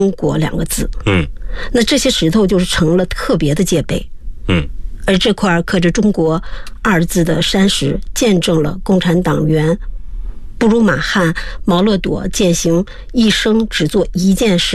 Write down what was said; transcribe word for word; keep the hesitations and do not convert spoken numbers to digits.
中国两个字。 嗯， 那这些石头就是成了特别的界碑。 嗯， 而这块刻着中国二字的山石，见证了共产党员布鲁马汉毛勒朵践行一生只做一件事